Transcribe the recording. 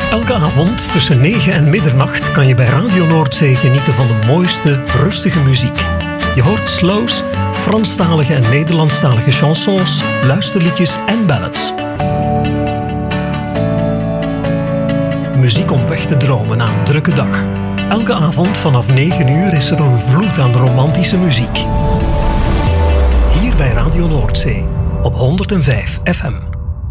Elke avond tussen 9 en middernacht kan je bij Radio Noordzee genieten van de mooiste, rustige muziek. Je hoort slows, Franstalige en Nederlandstalige chansons, luisterliedjes en ballads. Muziek om weg te dromen na een drukke dag. Elke avond vanaf 9 uur is er een vloed aan romantische muziek. Hier bij Radio Noordzee op 105 FM.